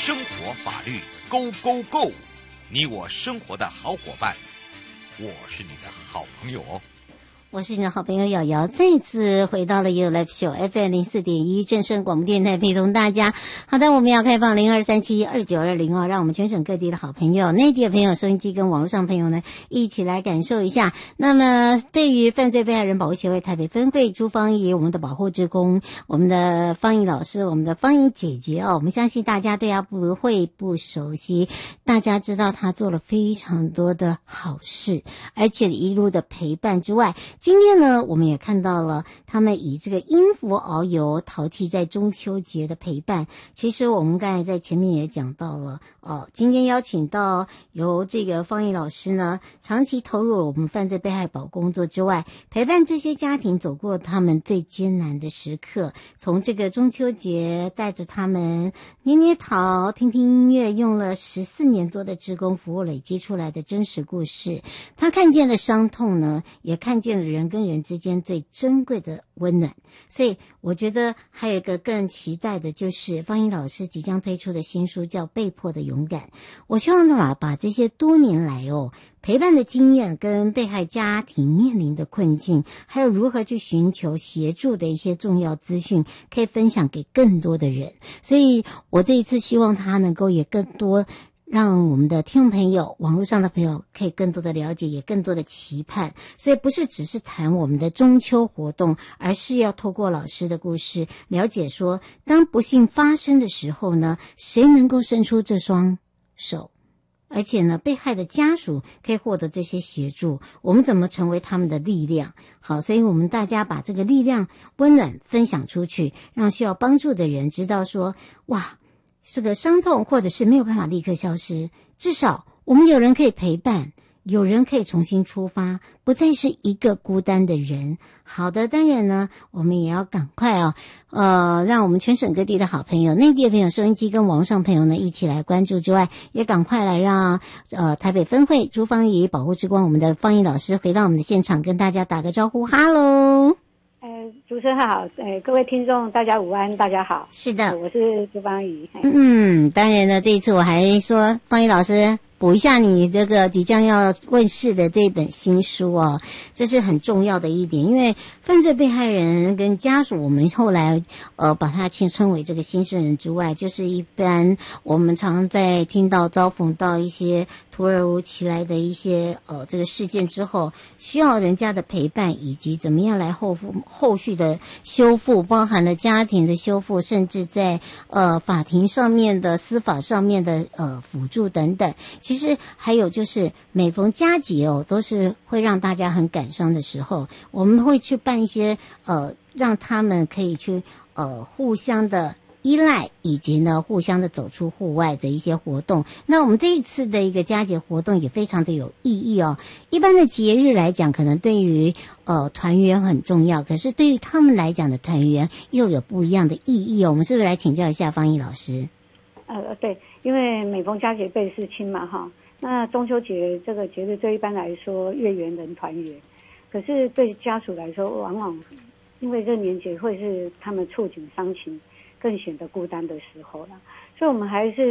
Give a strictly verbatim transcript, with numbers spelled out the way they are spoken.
生活法律 Go Go Go， 你我生活的好伙伴，我是你的好朋友哦。 我是你的好朋友瑶瑶，再次回到了 You Live Show F M 零四点一正声广播电台，陪同大家。好的，我们要开放零二三七二九二零哦，让我们全省各地的好朋友、内地的朋友、收音机跟网络上朋友呢，一起来感受一下。那么，对于犯罪被害人保护协会台北分会朱芳仪，我们的保护志工，我们的芳仪老师，我们的芳仪姐姐哦，我们相信大家对她不会不熟悉，大家知道她做了非常多的好事，而且一路的陪伴之外。今天呢，我们也看到了他们以这个音符遨游陶器在中秋节的陪伴。其实我们刚才在前面也讲到了哦，今天邀请到由这个芳仪老师呢，长期投入我们犯罪被害保工作之外，陪伴这些家庭走过他们最艰难的时刻。从这个中秋节带着他们捏捏陶、听听音乐，用了十四年多的志工服务累积出来的真实故事。他看见的伤痛呢，也看见了人跟人之间最珍贵的温暖。所以我觉得还有一个更期待的就是芳仪老师即将推出的新书叫《被迫的勇敢》。我希望把把这些多年来哦陪伴的经验跟被害家庭面临的困境，还有如何去寻求协助的一些重要资讯，可以分享给更多的人。所以我这一次希望他能够也更多让我们的听众朋友、网络上的朋友可以更多的了解，也更多的期盼。所以不是只是谈我们的中秋活动，而是要透过老师的故事，了解说，当不幸发生的时候呢，谁能够伸出这双手？而且呢，被害的家属可以获得这些协助，我们怎么成为他们的力量？好，所以我们大家把这个力量、温暖分享出去，让需要帮助的人知道说，哇，这个伤痛或者是没有办法立刻消失，至少我们有人可以陪伴，有人可以重新出发，不再是一个孤单的人。好的，当然呢，我们也要赶快哦，呃，让我们全省各地的好朋友、内地的朋友、收音机跟网上朋友呢一起来关注之外，也赶快来让呃台北分会朱芳仪保护之光我们的芳仪老师回到我们的现场，跟大家打个招呼，哈喽。 呃，主持人好，呃，各位听众大家午安，大家好。 是的， 我是朱芳仪。 嗯，当然呢，这一次我还说芳仪老师补一下你这个即将要问世的这本新书哦，这是很重要的一点，因为犯罪被害人跟家属，我们后来呃把它称为这个新生人之外，就是一般我们常在听到遭逢到一些突如其来的一些呃这个事件之后，需要人家的陪伴，以及怎么样来后复后续的修复，包含了家庭的修复，甚至在呃法庭上面的司法上面的呃辅助等等。其实还有就是每逢佳节哦，都是会让大家很感伤的时候，我们会去办一些呃让他们可以去呃互相的依赖，以及呢互相的走出户外的一些活动。那我们这一次的一个佳节活动也非常的有意义哦。一般的节日来讲，可能对于呃团圆很重要，可是对于他们来讲的团圆又有不一样的意义哦。我们是不是来请教一下芳仪老师？ 呃，对，因为每逢佳节倍思亲嘛，哈。那中秋节这个节日，对一般来说月圆人团圆，可是对家属来说，往往因为这年节会是他们触景伤情更显得孤单的时候了，所以我们还是